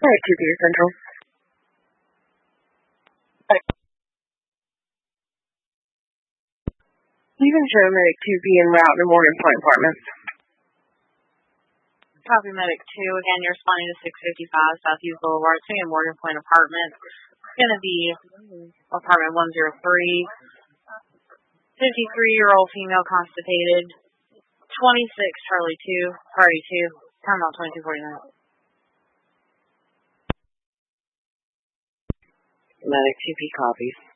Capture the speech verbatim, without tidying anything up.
Hey, two B Central. You can show Medic two B en route to Morgan Point Apartments. Copy Medic two. Again, you're responding to six fifty-five Southeast Boulevard, to your Morgan Point Apartments. It's going to be apartment one oh three. fifty-three-year-old female constipated. twenty-six Charlie two, Party two. Time out twenty-two forty-nine. Medic two B copies.